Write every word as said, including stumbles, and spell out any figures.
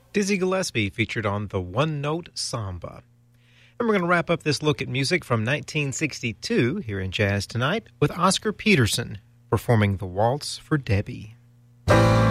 Dizzy Gillespie featured on the One Note Samba. And we're going to wrap up this look at music from nineteen sixty-two here in Jazz Tonight with Oscar Peterson performing the Waltz for Debbie.